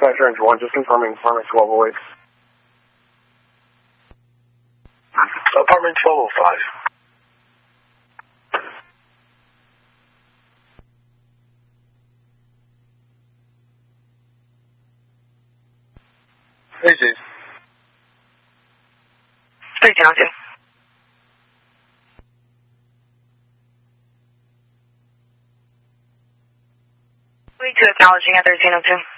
dispatch range 1, just confirming apartment 1208. Apartment 1205. Hey, Steve. 302. 2 acknowledging at 1302.